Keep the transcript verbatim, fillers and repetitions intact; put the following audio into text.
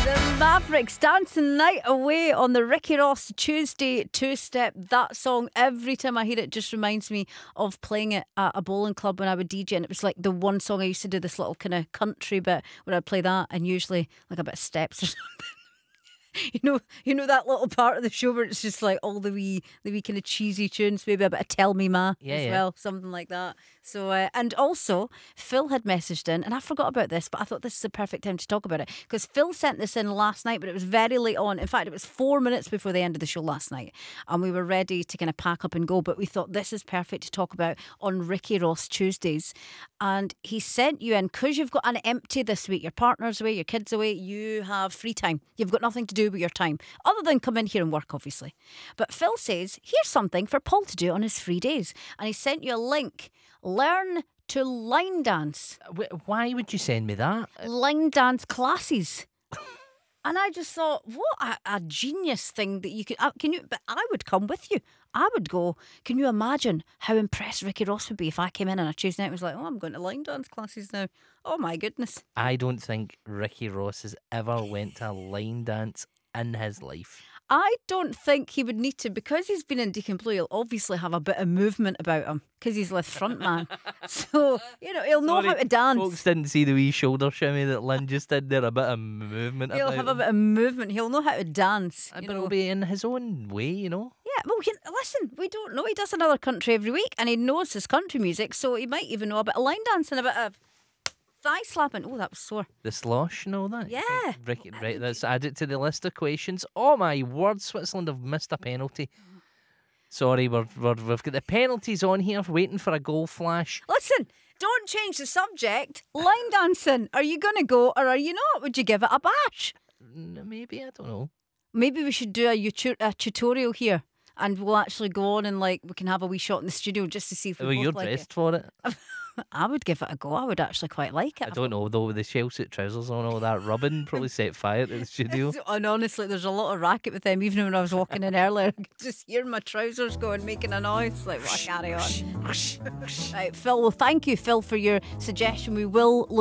Mavericks dancing night away on the Ricky Ross Tuesday two-step. That song, every time I hear it, just reminds me of playing it at a bowling club when I would D J, and it was like the one song I used to do, this little kind of country bit where I'd play that and usually like a bit of steps or something. You know, you know that little part of the show where it's just like all the wee, the wee kind of cheesy tunes, maybe a bit of Tell Me Ma Yeah, as yeah. well, something like that. So, uh, and also Phil had messaged in, and I forgot about this, but I thought this is the perfect time to talk about it because Phil sent this in last night, but it was very late on. In fact, it was four minutes before the end of the show last night, and we were ready to kind of pack up and go. But we thought this is perfect to talk about on Ricky Ross Tuesdays. And he sent you in because you've got an empty this week. Your partner's away, your kid's away. You have free time. You've got nothing to do with your time other than come in here and work, obviously. But Phil says, here's something for Paul to do on his free days. And he sent you a link. Learn to line dance. Wh- Why would you send me that? Line dance classes. And I just thought, what a, a genius thing that you could. Uh, can you? But I would come with you. I would go. Can you imagine how impressed Ricky Ross would be if I came in on a Tuesday night and was like, oh, I'm going to line dance classes now. Oh my goodness. I don't think Ricky Ross has ever went to a line dance in his life. I don't think he would need to, because he's been in Deacon Blue. He'll obviously have a bit of movement about him because he's the front man. So, you know, he'll know Sorry, how to dance. Folks didn't see the wee shoulder shimmy that Lynn just did there. A bit of movement He'll about have a him. bit of movement. He'll know how to dance. Uh, you But know. it'll be in his own way, you know. Yeah, well, you, listen, we don't know. He does another country every week and he knows his country music, so he might even know a bit of line dancing, a bit of thigh slapping. Oh, that was sore. The slosh and all that. Yeah. Ricky, right, let's add it to the list of questions. Oh my word, Switzerland have missed a penalty. Sorry, we're, we're, we've got the penalties on here waiting for a goal flash. Listen, don't change the subject. Line dancing. Are you going to go or are you not? Would you give it a bash? N- Maybe, I don't know. Maybe we should do a, utu- a tutorial here and we'll actually go on and like we can have a wee shot in the studio just to see if we Well, both you're like dressed for it. it. I would give it a go. I would actually quite like it. I don't know, though, with the shell suit trousers on, all that rubbing probably set fire to the studio. And honestly, there's a lot of racket with them. Even when I was walking in earlier, I could just hear my trousers going, making a noise. Like, well, carry on. Right, Phil, well, thank you, Phil, for your suggestion. We will look